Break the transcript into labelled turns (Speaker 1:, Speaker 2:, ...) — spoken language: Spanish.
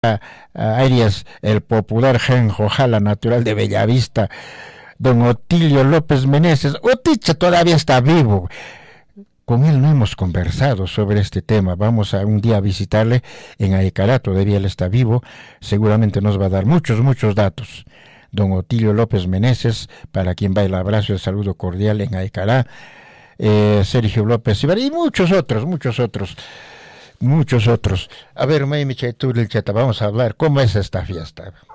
Speaker 1: Arias, el popular Genjojala natural de Bellavista, don Otilio López Meneses. Otiche todavía está vivo. Con él no hemos conversado sobre este tema. Vamos a un día a visitarle en Aicará, todavía él está vivo. Seguramente nos va a dar muchos datos. Don Otilio López Meneses, para quien va el abrazo y el saludo cordial en Aicará. Sergio López Ibar y muchos otros. A ver, May Michaitul, vamos a hablar cómo es esta fiesta.